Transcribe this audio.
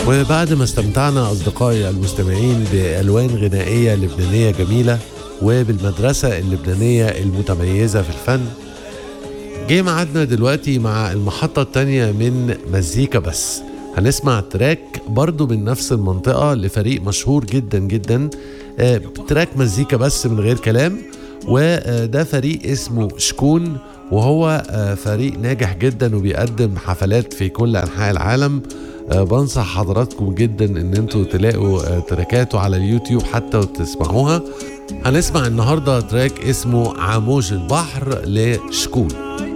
وبعد ما استمتعنا أصدقائي المستمعين بألوان غنائية لبنانية جميلة وبالمدرسة اللبنانية المتميزة في الفن، جه ميعادنا دلوقتي مع المحطة التانية من مزيكا بس. هنسمع تراك برضو من نفس المنطقة لفريق مشهور جدا جدا، تراك مزيكا بس من غير كلام، وده فريق اسمه شكون، وهو فريق ناجح جدا وبيقدم حفلات في كل أنحاء العالم. بنصح حضراتكم جدا ان انتوا تلاقوا تراكاته على اليوتيوب حتى وتسمعوها. هنسمع النهاردة تراك اسمه عموج البحر لشكون.